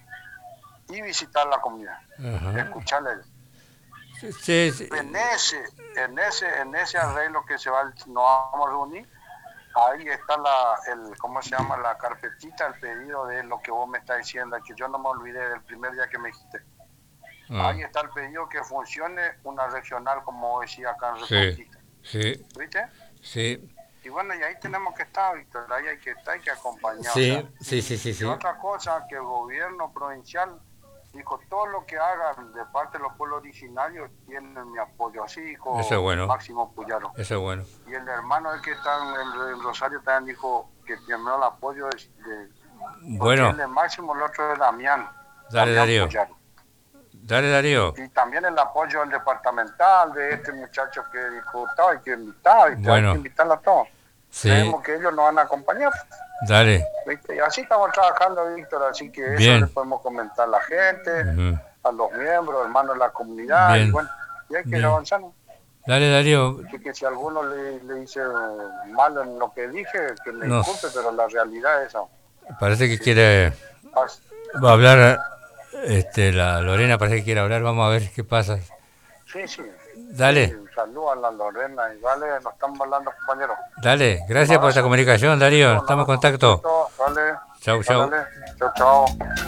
y visitar la comunidad, Ajá. escucharle. Sí, sí, sí. En ese, en ese, en ese arreglo que se va, nos vamos a reunir, ahí está la, el, ¿cómo se llama? La carpetita, el pedido de lo que vos me estás diciendo, que yo no me olvidé del primer día que me dijiste. Ah, Ahí está el pedido que funcione una regional, como decía acá en sí. Reconquista. Sí. ¿Viste? Sí. Y bueno, y ahí tenemos que estar, Víctor, ahí hay que estar, hay que acompañar. Sí, o sea, sí, sí, sí, y sí. otra cosa, que el gobierno provincial dijo, todo lo que hagan de parte de los pueblos originarios tienen mi apoyo, así dijo Eso es bueno. Máximo Puyaro. Eso es bueno. Y el hermano el que está en, en Rosario también dijo que tiene el apoyo de, de Bueno, el de Máximo, el otro de Damián. Dale, Damián Darío. Puyaro. Dale, Darío. Y también el apoyo del departamental, de este muchacho que es diputado, hay que invitar, ¿viste? Bueno. Hay que invitarlo a todos. Sí. Creemos que ellos nos van a acompañar. Dale. ¿Viste? Y así estamos trabajando, Víctor, así que Bien. eso le podemos comentar a la gente, Ujú. a los miembros, hermanos de la comunidad, Bien. y bueno, y hay que ir Bien. avanzando. Dale, Darío. Así que si alguno le, le hice eh, mal en lo que dije, que me No. disculpe, pero la realidad es esa. Parece que quiere. As- Va a hablar. Este, la Lorena parece que quiere hablar. Vamos a ver qué pasa. Sí, sí. Dale. Sí, saludos a la Lorena y vale, nos estamos hablando, compañeros. Dale. Gracias por esta comunicación, Darío. Estamos en contacto. Dale. Chau, chau. Dale. Chau, chau.